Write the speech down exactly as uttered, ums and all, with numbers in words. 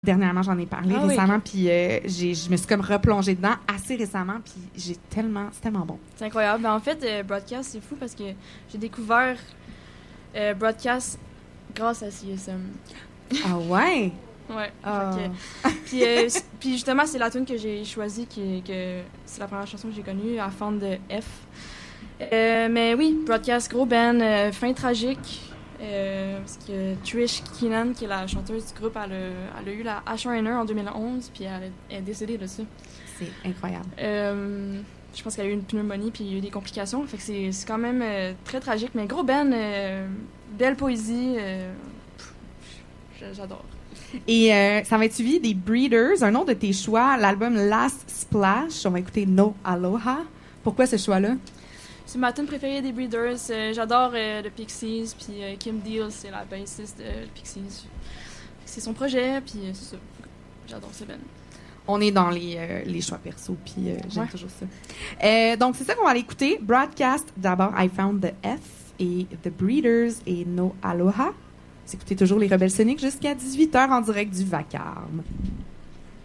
Dernièrement, j'en ai parlé ah, récemment, oui. puis euh, j'ai, je me suis comme replongée dedans assez récemment, puis j'ai tellement, c'est tellement bon. C'est incroyable. Ben, en fait, euh, Broadcast, c'est fou parce que j'ai découvert euh, Broadcast grâce à C S M. Ah ouais? Ouais. Ah. Que, puis, euh, puis justement, c'est la tune que j'ai choisie, qui, que c'est la première chanson que j'ai connue, à fond de F. Euh, mais oui, Broadcast, gros band, euh, fin tragique. Euh, parce que Trish Keenan, qui est la chanteuse du groupe, elle a, elle a eu la H un N un en deux mille onze, puis elle, elle est décédée de ça. C'est incroyable. Euh, je pense qu'elle a eu une pneumonie, puis il y a eu des complications. Fait que c'est, c'est quand même euh, très tragique, mais gros band, euh, belle poésie. Euh, pff, j'adore. Et euh, ça va être suivi des Breeders, un autre de tes choix, l'album Last Splash. On va écouter No Aloha. Pourquoi ce choix-là? C'est ma tune préférée des Breeders. Euh, j'adore euh, The Pixies, puis euh, Kim Deal, c'est la bassiste de The Pixies. C'est son projet, puis euh, c'est ça. J'adore ce band. On est dans les, euh, les choix perso, puis euh, j'aime Ouais. toujours ça. Euh, donc, c'est ça qu'on va aller écouter. Broadcast, d'abord, I Found the F, et The Breeders, et No Aloha. Vous écoutez toujours les Rebelles Soniques jusqu'à dix-huit heures en direct du Vacarme.